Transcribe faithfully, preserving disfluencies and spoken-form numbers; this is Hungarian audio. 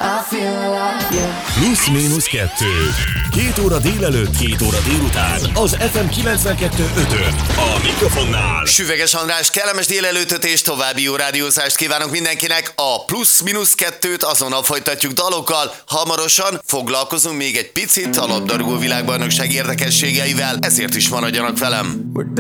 Plusz-mínusz kettő. Két óra délelőtt, két óra délután. Az ef em kilencvenkettő ötön. A mikrofonnál Süveges András, kellemes délelőttöt és további jó rádiózást kívánok mindenkinek. A Plusz-mínusz kettőt azonnal folytatjuk dalokkal. Hamarosan foglalkozunk még egy picit a labdarúgó világbajnokság érdekességeivel, ezért is maradjanak velem.